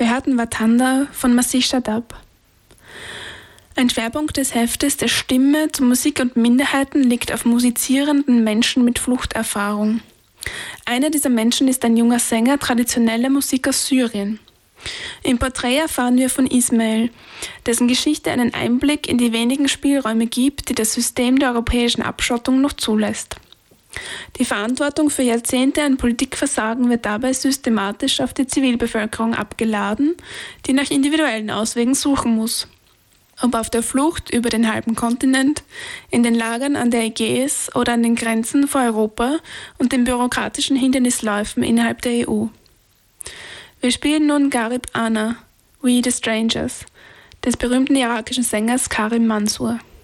Wir hörten Watanda von Masih Shadab. Ein Schwerpunkt des Heftes der Stimme zu Musik und Minderheiten liegt auf musizierenden Menschen mit Fluchterfahrung. Einer dieser Menschen ist ein junger Sänger traditioneller Musik aus Syrien. Im Porträt erfahren wir von Ismail, dessen Geschichte einen Einblick in die wenigen Spielräume gibt, die das System der europäischen Abschottung noch zulässt. Die Verantwortung für Jahrzehnte an Politikversagen wird dabei systematisch auf die Zivilbevölkerung abgeladen, die nach individuellen Auswegen suchen muss. Ob auf der Flucht über den halben Kontinent, in den Lagern an der Ägäis oder an den Grenzen vor Europa und den bürokratischen Hindernisläufen innerhalb der EU. Wir spielen nun Garib Ana, We the Strangers, des berühmten irakischen Sängers Karim Mansour.